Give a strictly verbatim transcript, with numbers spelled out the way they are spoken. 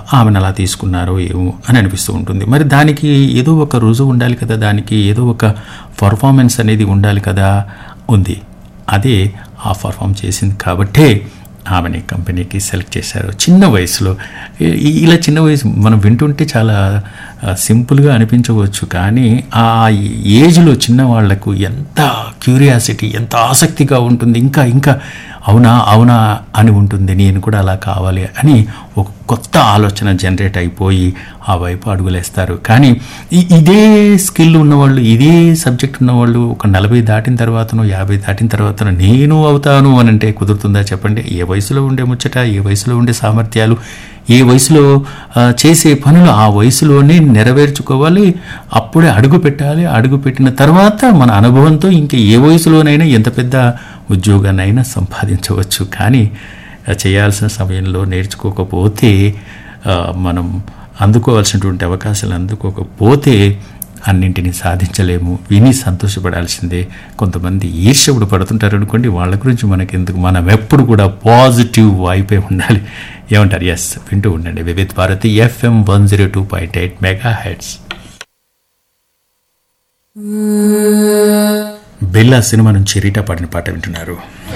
ఆమెను అలా తీసుకున్నారో ఏమో అని అనిపిస్తూ ఉంటుంది. మరి దానికి ఏదో ఒక రుజువు ఉండాలి కదా, దానికి ఏదో ఒక పర్ఫార్మెన్స్ అనేది ఉండాలి కదా. ఉంది, అదే ఆ పర్ఫామ్ చేసింది కాబట్టే ఆమెని కంపెనీకి సెలెక్ట్ చేశారు చిన్న వయసులో. ఇలా చిన్న వయసు మనం వింటుంటే చాలా సింపుల్గా అనిపించవచ్చు, కానీ ఆ ఏజ్లో చిన్న వాళ్లకు ఎంత క్యూరియాసిటీ, ఎంత ఆసక్తిగా ఉంటుంది, ఇంకా ఇంకా అవునా అవునా అని ఉంటుంది. నేను కూడా అలా కావాలి అని ఒక కొత్త ఆలోచన జనరేట్ అయిపోయి ఆ వైపు అడుగులేస్తారు. కానీ ఇదే స్కిల్ ఉన్నవాళ్ళు, ఇదే సబ్జెక్ట్ ఉన్నవాళ్ళు ఒక నలభై దాటిన తర్వాతనో యాభై దాటిన తర్వాతనో నేను అవుతాను అని అంటే కుదురుతుందా చెప్పండి? ఏ వయసులో ఉండే ముచ్చట, ఏ వయసులో ఉండే సామర్థ్యాలు, ఏ వయసులో చేసే పనులు ఆ వయసులోనే నెరవేర్చుకోవాలి. అప్పుడే అడుగు పెట్టాలి. అడుగు పెట్టిన తర్వాత మన అనుభవంతో ఇంకా ఏ వయసులోనైనా ఎంత పెద్ద ఉద్యోగాన్నైనా సంపాదించవచ్చు. కానీ చేయాల్సిన సమయంలో నేర్చుకోకపోతే, మనం అందుకోవాల్సినటువంటి అవకాశాలు అందుకోకపోతే అన్నింటినీ సాధించలేము. విని సంతోషపడాల్సిందే. కొంతమంది ఈర్ష్యవుడు పడుతుంటారు అనుకోండి, వాళ్ళ గురించి మనకెందుకు, మనం ఎప్పుడు కూడా పాజిటివ్ వైపే ఉండాలి. ఏమంటారు? ఎస్, వింటూ ఉండండి వివిధ Bharati FM one zero two point eight mega heads. బిల్లా సినిమా నుంచి రీటా పాడిన పాట వింటున్నారు.